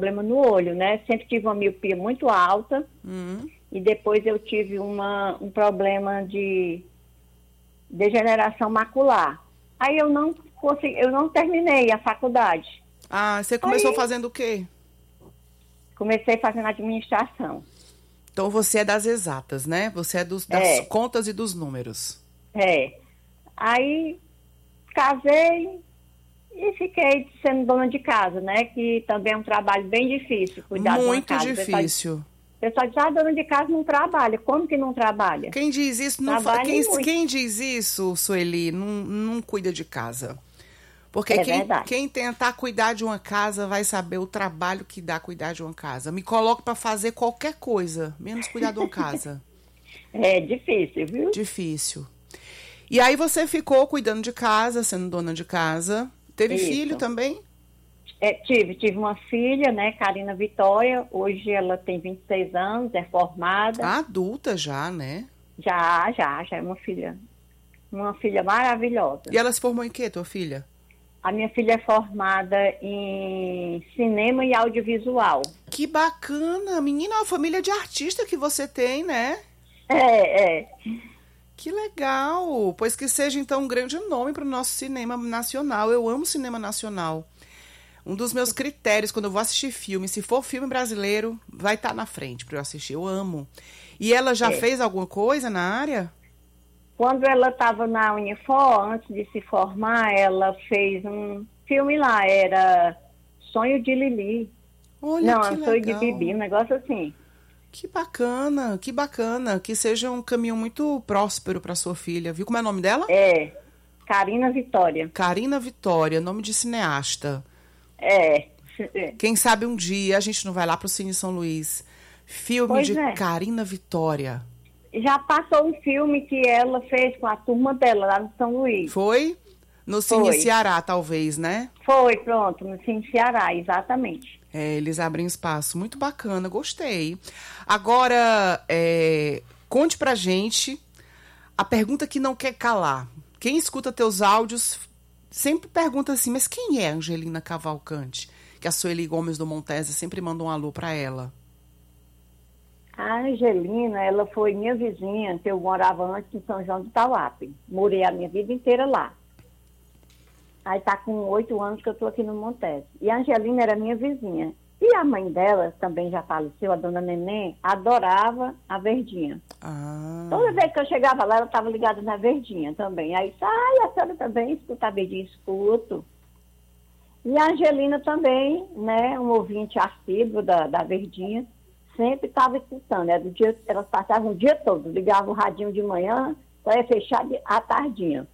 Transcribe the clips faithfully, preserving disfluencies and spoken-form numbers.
problema no olho, né? Sempre tive uma miopia muito alta Hum. e depois eu tive uma, um problema de degeneração macular. Aí eu não consegui, eu não terminei a faculdade. Ah, você começou Aí fazendo o quê? comecei fazendo administração. Então você é das exatas, né? Você é dos, das É, contas e dos números. é. Aí casei e fiquei sendo dona de casa, né? Que também é um trabalho bem difícil, cuidar de uma Muito casa. O pessoal, difícil. o pessoal diz, ah, dona de casa não trabalha. Como que não trabalha? Quem diz isso, não fa... Trabalha quem, muito. quem diz isso, Sueli, não, não cuida de casa. Porque É quem, verdade. quem tentar cuidar de uma casa vai saber o trabalho que dá cuidar de uma casa. Me coloque para fazer qualquer coisa, menos cuidar de uma casa. É difícil, viu? Difícil. E aí você ficou cuidando de casa, sendo dona de casa. Teve Isso. filho também? É, tive, tive uma filha, né, Karina Vitória. Hoje ela tem vinte e seis anos, é formada. Adulta já, né? Já, já, já é uma filha, uma filha maravilhosa. E ela se formou em quê, tua filha? A minha filha é formada em cinema e audiovisual. Que bacana! Menina, uma família de artista que você tem, né? É, é. Que legal! Pois que seja, então, um grande nome para o nosso cinema nacional. Eu amo cinema nacional. Um dos meus critérios, quando eu vou assistir filme, se for filme brasileiro, vai estar na frente para eu assistir. Eu amo. E ela já É. fez alguma coisa na área? Quando ela estava na Unifor, antes de se formar, ela fez um filme lá, era Sonho de Lili. Olha, Não, que era Sonho de legal. Bibi, um negócio assim. Que bacana, que bacana. Que seja um caminho muito próspero para sua filha. Viu como é o nome dela? É, Karina Vitória. Karina Vitória, nome de cineasta. É. Quem sabe um dia a gente não vai lá pro Cine São Luís. Filme Pois de é. Karina Vitória. Já passou um filme que ela fez com a turma dela lá no São Luís. Foi? No Cine Foi. Ceará, talvez, né? Foi, pronto, no Cine Ceará, exatamente. É, eles abrem espaço. Muito bacana, gostei. Agora, é, conte pra gente a pergunta que não quer calar. Quem escuta teus áudios sempre pergunta assim, mas quem é Angelina Cavalcante? Que a Sueli Gomes do Montese sempre manda um alô pra ela. A Angelina, ela foi minha vizinha, que eu morava antes em São João do Tauape. Morei a minha vida inteira lá. Aí tá com oito anos que eu tô aqui no Montese. E a Angelina era minha vizinha. E a mãe dela, também já faleceu, a dona Neném, adorava a Verdinha. Ah, Toda vez que eu chegava lá, ela estava ligada na Verdinha também. Aí, ai, a senhora também escuta a Verdinha, escuto. E a Angelina também, né, um ouvinte assíduo da, da Verdinha, sempre estava escutando. Era do dia, elas passavam o dia todo, ligavam o radinho de manhã, só ia fechar de, à tardinha.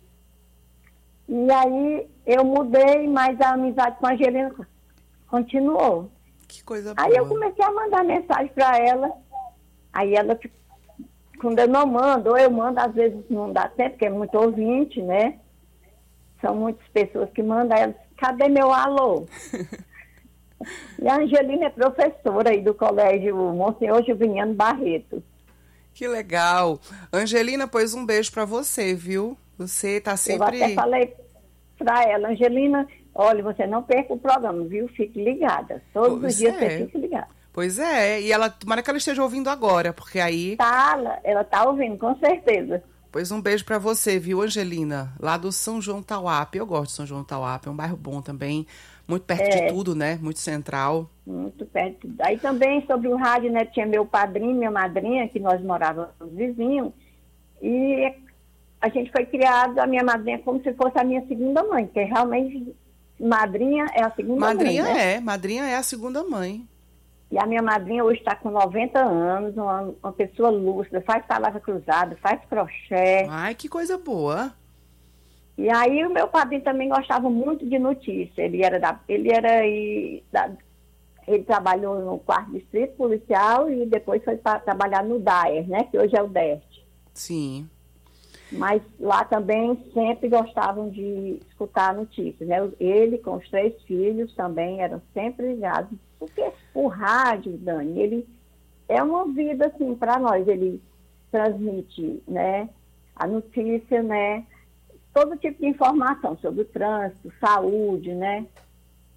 E aí eu mudei, mas a amizade com a Angelina continuou. que coisa boa. Aí eu comecei a mandar mensagem para ela, aí ela, quando eu não mando, ou eu mando, às vezes não dá tempo, porque é muito ouvinte, né? São muitas pessoas que mandam, aí ela diz, cadê meu alô? E a Angelina é professora aí do colégio Monsenhor Juveniano Barreto. Que legal. Angelina, pois um beijo pra você, viu? Você tá Eu sempre... até falei para ela, Angelina, olha, você não perca o programa, viu? Fique ligada. Todos Pois os dias é. você fique ligada. Pois é, e ela, tomara que ela esteja ouvindo agora, porque aí... Tá, ela, ela tá ouvindo, com certeza. Pois um beijo pra você, viu, Angelina? Lá do São João Tauape. Eu gosto de São João Tauape, é um bairro bom também. Muito perto É. de tudo, né? Muito central. Muito perto. Aí também sobre o rádio, né, tinha meu padrinho, minha madrinha, que nós morávamos vizinhos, e a gente foi criado, a minha madrinha, como se fosse a minha segunda mãe, porque realmente madrinha é a segunda Madrinha mãe, né? é, madrinha é a segunda mãe. E a minha madrinha hoje está com noventa anos, uma, uma pessoa lúcida, faz palavra cruzada, faz crochê. Ai, que coisa boa. E aí o meu padrinho também gostava muito de notícia. Ele era da, ele era aí da, ele trabalhou no quarto distrito policial e depois foi para trabalhar no D A E R, né? Que hoje é o D E R T. Sim. Mas lá também sempre gostavam de escutar notícias, né? Ele com os três filhos também eram sempre ligados. Porque o rádio, Dani, ele é uma vida assim para nós. Ele transmite, né? A notícia, né? Todo tipo de informação sobre o trânsito, saúde, né?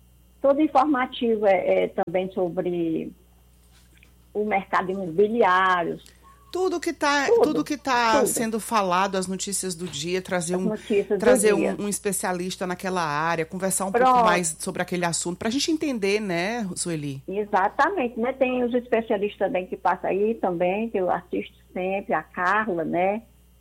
todo informativo é, é também sobre o mercado imobiliário. Tudo que está Tudo, tudo que tá tudo. sendo falado, as notícias do dia, trazer As um, notícias do trazer dia. um, um especialista naquela área, conversar um Pronto. pouco mais sobre aquele assunto, para a gente entender, né, Sueli? Exatamente, né? Tem os especialistas também que passam aí também, que eu assisto sempre, a Carla, né?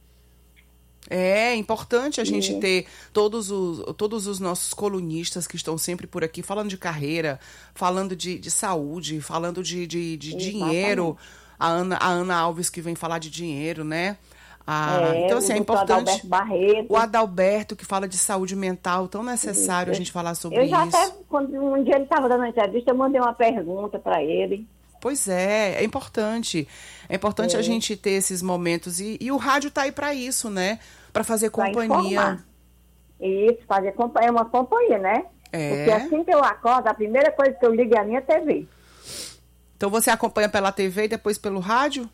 É importante a gente E- ter todos os, todos os nossos colunistas que estão sempre por aqui, falando de carreira, falando de, de saúde, falando de, de, de dinheiro. A Ana, a Ana Alves que vem falar de dinheiro, né? Ah, É, então, o assim, é doutor importante. Adalberto Barreto. O Adalberto, que fala de saúde mental, tão necessário a Isso. gente falar sobre Eu já isso. até, quando um dia ele estava dando uma entrevista, eu mandei uma pergunta para ele. Pois é, é importante. É importante É. a gente ter esses momentos. E, e o rádio tá aí para isso, né? Para fazer Pra companhia. informar. Isso, fazer companhia, é uma companhia, né? É. Porque assim que eu acordo, a primeira coisa que eu ligo é a minha T V. Então você acompanha pela T V e depois pelo rádio?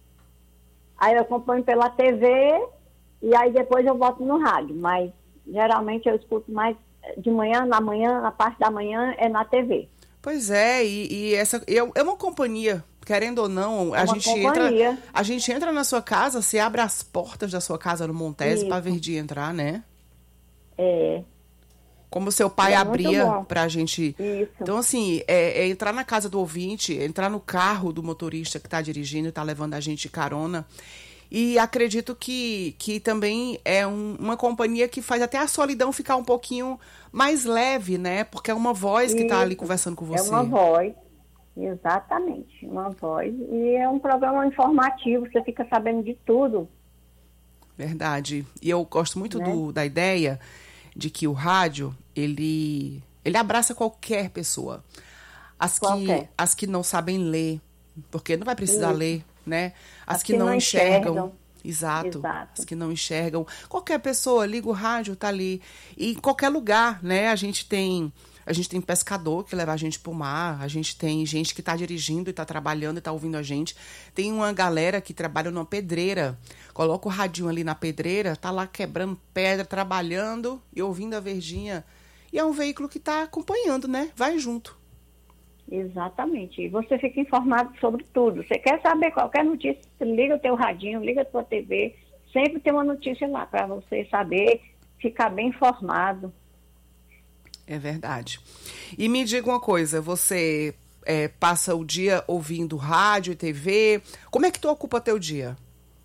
Aí eu acompanho pela T V e aí depois eu boto no rádio. Mas geralmente eu escuto mais de manhã, na manhã, na parte da manhã é na T V. Pois é, e, e essa é é uma companhia, querendo ou não, a É uma gente entra, companhia. a gente entra na sua casa, você abre as portas da sua casa no Montese Isso. para Verdinha entrar, né? É, Como seu pai É muito abria bom. pra gente. isso. Então, assim, é, é entrar na casa do ouvinte, entrar no carro do motorista que tá dirigindo e tá levando a gente de carona. E acredito que, que também é um- uma companhia que faz até a solidão ficar um pouquinho mais leve, né? Porque é uma voz que tá ali Isso. conversando com É você. uma voz, exatamente, uma voz. E é um programa informativo, você fica sabendo de tudo. Verdade. E eu gosto muito Né? do, da ideia de que o rádio, ele, ele abraça qualquer pessoa. As que, Qualquer. as que não sabem ler, porque não vai precisar Isso. ler, né? As, As que, que não não enxergam. enxergam. Exato. Exato. As que não enxergam. Qualquer pessoa, liga o rádio, tá ali. E em qualquer lugar, né? A gente tem... A gente tem pescador que leva a gente pro mar, a gente tem gente que tá dirigindo e tá trabalhando e tá ouvindo a gente. Tem uma galera que trabalha numa pedreira, coloca o radinho ali na pedreira, tá lá quebrando pedra, trabalhando e ouvindo a Verdinha. E é um veículo que tá acompanhando, né? Vai junto. Exatamente. E você fica informado sobre tudo. Você quer saber qualquer notícia, liga o teu radinho, liga a tua T V, sempre tem uma notícia lá para você saber, ficar bem informado. É verdade. E me diga uma coisa, você é, passa o dia ouvindo rádio e T V? Como é que tu ocupa teu dia?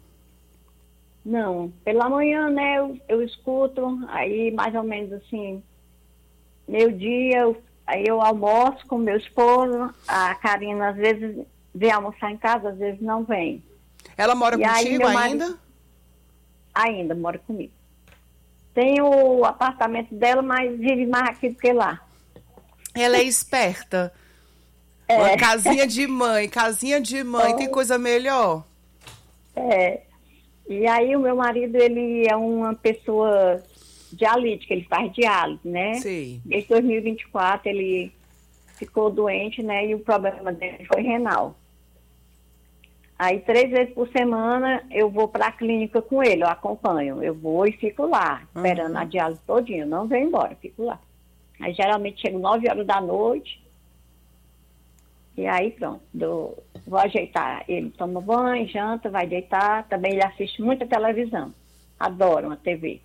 Não, pela manhã, né, eu, eu escuto, aí mais ou menos assim, meio-dia, eu- aí eu almoço com meu esposo, a Karina às vezes vem almoçar em casa, às vezes não vem. Ela mora E aí, contigo meu marido- ainda? Ainda mora comigo. Tem o apartamento dela, mas vive mais aqui do que lá. Ela é esperta. Uma casinha de mãe, casinha de mãe, tem coisa melhor? É, e aí o meu marido, ele é uma pessoa dialítica, ele faz diálise, né? Sei. Desde dois mil e vinte e quatro ele ficou doente, né? E o problema dele foi renal. Aí três vezes por semana eu vou para a clínica com ele, eu acompanho. Eu vou e fico lá, esperando a diálise todinha. Eu não venho embora, fico lá. Aí geralmente chego nove horas da noite. E aí pronto, dou- vou ajeitar. Ele toma banho, janta, vai deitar. Também ele assiste muita televisão. Adora uma T V.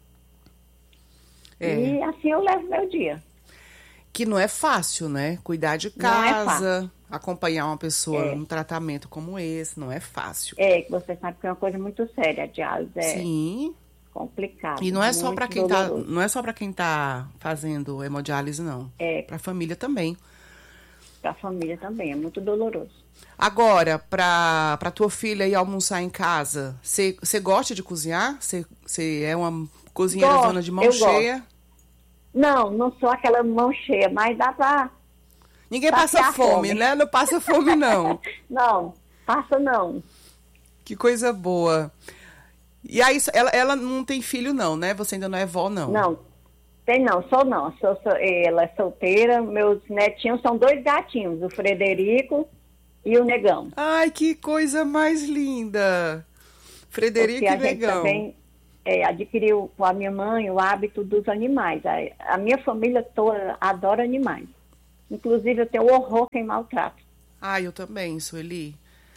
É. E assim eu levo meu dia. Que não é fácil, né? Cuidar de Não é casa, acompanhar uma pessoa É. num tratamento como esse, não é fácil. É, que você sabe que é uma coisa muito séria. A diálise é Sim. complicado. E não é só muito para quem tá, doloroso. não é só para quem tá fazendo hemodiálise, não. É. Para a família também. Para a família também, é muito doloroso. Agora, para para tua filha ir almoçar em casa, você gosta de cozinhar? Você é uma cozinheira Gosto, dona de mão eu cheia? Não, não sou aquela mão cheia, mas dá para... Ninguém Saciar passa a fome, fome. né? Não passa fome, não. Não, passa não. Que coisa boa. E aí, ela, ela não tem filho, não, né? Você ainda não é vó, não. Não, tem não, sou não. Sou, sou, ela é solteira, meus netinhos são dois gatinhos, o Frederico e o Negão. Ai, que coisa mais linda. Frederico Porque a e gente Negão. também é, adquiriu com a minha mãe o hábito dos animais. A, a minha família toda adora animais. Inclusive, eu tenho horror quem maltrata. Ah, eu também, Sueli.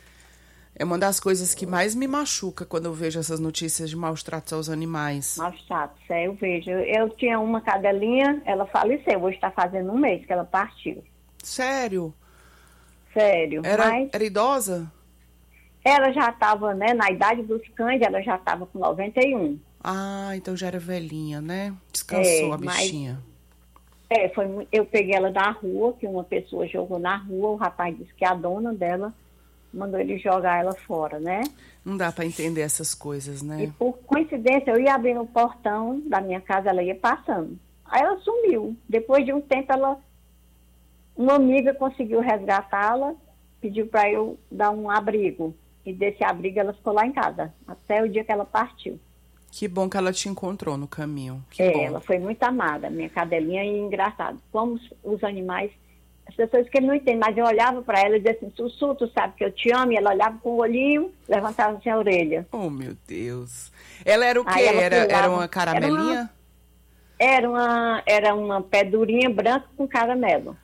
É uma das coisas que mais me machuca quando eu vejo essas notícias de maus tratos aos animais. Maus tratos, é, eu vejo. Eu, eu tinha uma cadelinha, ela faleceu. Hoje está fazendo um mês que ela partiu. Sério? Sério. Era, mas era idosa? ela já estava, né, na idade dos cães, ela já estava com noventa e um. Ah, então já era velhinha, né? Descansou É, a bichinha. Mas, é, foi, mu- eu peguei ela da rua, que uma pessoa jogou na rua, o rapaz disse que a dona dela mandou ele jogar ela fora, né? Não dá pra entender essas coisas, E né? por coincidência, eu ia abrindo o portão da minha casa, ela ia passando. Aí ela sumiu. Depois de um tempo, ela, uma amiga conseguiu resgatá-la, pediu para eu dar um abrigo. E desse abrigo ela ficou lá em casa, até o dia que ela partiu. Que bom que ela te encontrou no caminho. Que É, bom. ela foi muito amada, minha cadelinha, e engraçado. Como os, os animais, as pessoas que não entendem, mas eu olhava para ela e dizia assim, Sussu, tu sabe que eu te amo, e ela olhava com o olhinho, levantava assim a orelha. Oh, meu Deus. Ela era o quê? Aí ela Era, pulava. era uma caramelinha? Era uma, era uma pedurinha branca com caramelo.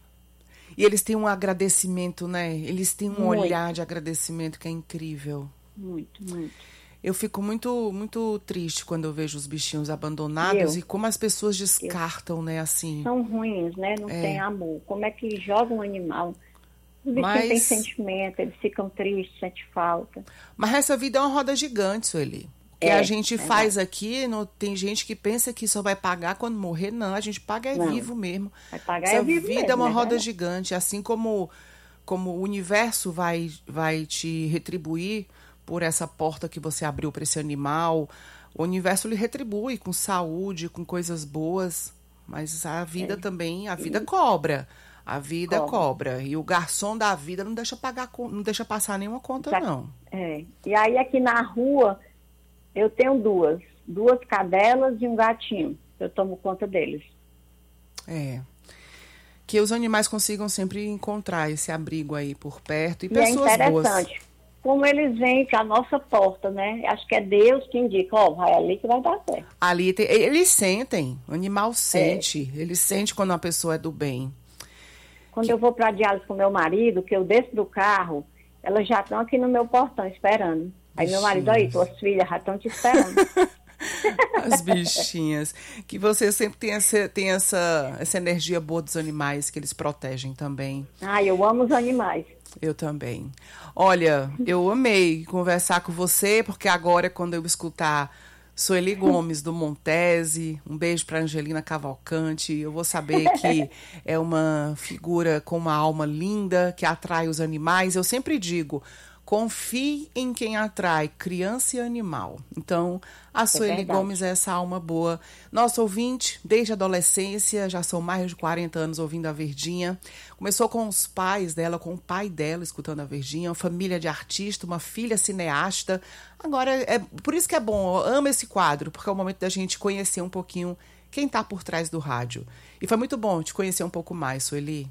E eles têm um agradecimento, né? Eles têm um Muito. olhar de agradecimento que é incrível. Muito, muito. Eu fico muito, muito triste quando eu vejo os bichinhos abandonados Eu? e como as pessoas descartam, né? Assim. São ruins, né? Não É. tem amor. Como é que joga um animal? Os bichinhos Mas- têm sentimento, eles ficam tristes, sentem falta. Mas essa vida é uma roda gigante, Sueli. O que É, a gente é faz aqui, não, tem gente que pensa que só vai pagar quando morrer. Não, a gente paga é Não. vivo mesmo. Vai pagar Essa é vivo vida mesmo, é uma é roda verdade. gigante. Assim como, como o universo vai, vai te retribuir por essa porta que você abriu para esse animal, o universo lhe retribui com saúde, com coisas boas. Mas a vida também, a vida cobra. A vida Cobra. cobra. E o garçom da vida não deixa pagar, co- não deixa passar nenhuma conta, Tá- não. É. E aí aqui na rua eu tenho duas. Duas cadelas e um gatinho. Eu tomo conta deles. É. Que os animais consigam sempre encontrar esse abrigo aí por perto. E E é pessoas boas. interessante. Como eles vêm para a nossa porta, né? Acho que é Deus que indica, ó, vai ali que vai dar certo. Ali tem- eles sentem. O animal É. sente. Ele sente quando uma pessoa é do bem. Quando eu vou para a diálise com meu marido, que eu desço do carro, elas já estão aqui no meu portão esperando. Aí meu marido, aí, tuas filhas já estão te esperando. As bichinhas. Que você sempre tem, essa, tem essa, essa energia boa dos animais, que eles protegem também. Ah, eu amo os animais. Eu também. Olha, eu amei conversar com você, porque agora, quando eu escutar Sueli Gomes, do Montese, um beijo para Angelina Cavalcante, eu vou saber que é uma figura com uma alma linda, que atrai os animais. Eu sempre digo, confie em quem atrai, criança e animal. Então, a Sueli verdade. Gomes é essa alma boa. Nosso ouvinte, desde a adolescência, já são mais de quarenta anos ouvindo a Verdinha. Começou com os pais dela, com o pai dela, escutando a Verdinha, uma família de artista, uma filha cineasta. Agora, é por isso que é bom, eu amo esse quadro, porque é o momento da gente conhecer um pouquinho quem está por trás do rádio. E foi muito bom te conhecer um pouco mais, Sueli.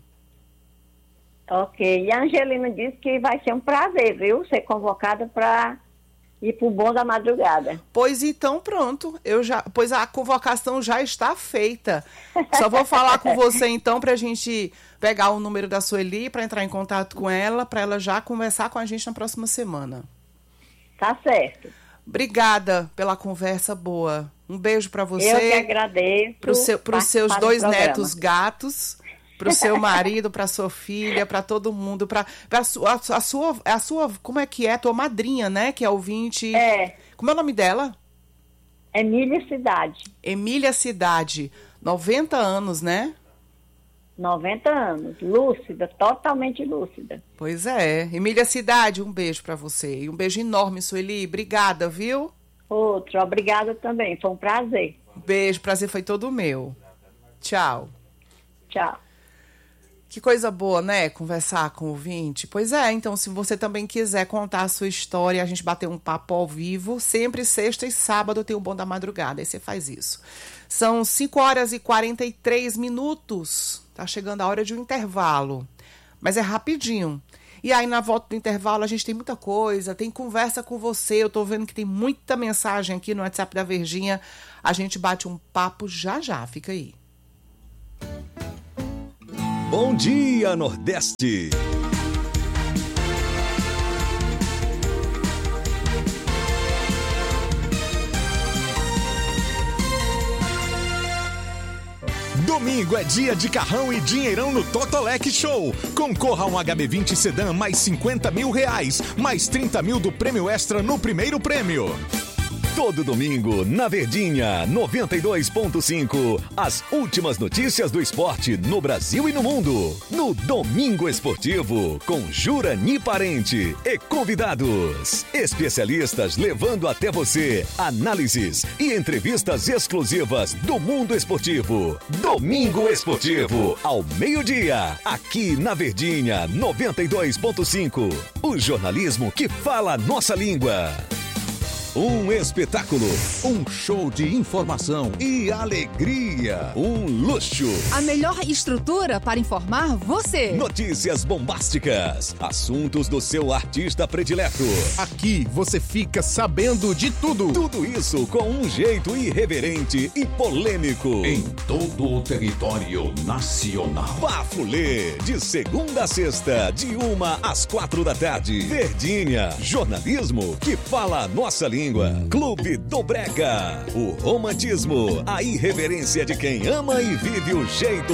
Ok. E a Angelina disse que vai ser um prazer, viu? Ser convocada para ir pro Bom da Madrugada. Pois então, pronto. Eu já, pois a convocação já está feita. Só vou falar com você então para a gente pegar o número da Sueli para entrar em contato com ela, para ela já conversar com a gente na próxima semana. Tá certo. Obrigada pela conversa boa. Um beijo para você. Eu que agradeço. Para os seus participar do dois programa. netos gatos, para o seu marido, para sua filha, para todo mundo, para a sua, a sua, a sua, como é que é? Tua madrinha, né? Que é ouvinte. É, Como é o nome dela? Emília Cidade, Emília Cidade, noventa anos, né? noventa anos, lúcida, totalmente lúcida. Pois é. Emília Cidade, um beijo para você. E um beijo enorme, Sueli. Obrigada, viu? Outro, obrigada também, foi um prazer. Beijo, prazer foi todo meu. Tchau. Tchau. Que coisa boa, né? Conversar com o ouvinte. Pois é, então se você também quiser contar a sua história, a gente bater um papo ao vivo, sempre sexta e sábado tem o Bom da Madrugada, aí você faz isso. São cinco horas e quarenta e três minutos, tá chegando a hora de um intervalo, mas é rapidinho. E aí na volta do intervalo a gente tem muita coisa, tem conversa com você, eu tô vendo que tem muita mensagem aqui no WhatsApp da Verdinha, a gente bate um papo já já, fica aí. Bom dia, Nordeste! Domingo é dia de carrão e dinheirão no Totolec Show. Concorra a um H B vinte Sedan mais cinquenta mil reais, mais trinta mil do prêmio extra no primeiro prêmio. Todo domingo, na Verdinha, noventa e dois ponto cinco. As últimas notícias do esporte no Brasil e no mundo. No Domingo Esportivo, com Jurani Parente e convidados. Especialistas levando até você análises e entrevistas exclusivas do mundo esportivo. Domingo Esportivo, ao meio-dia, aqui na Verdinha, noventa e dois ponto cinco. O jornalismo que fala a nossa língua. Um espetáculo, um show de informação e alegria, um luxo. A melhor estrutura para informar você. Notícias bombásticas, assuntos do seu artista predileto. Aqui você fica sabendo de tudo. Tudo isso com um jeito irreverente e polêmico. Em todo o território nacional. Bafulê, de segunda a sexta, de uma às quatro da tarde. Verdinha, jornalismo que fala a nossa língua. Clube do Brega, o romantismo, a irreverência de quem ama e vive o jeito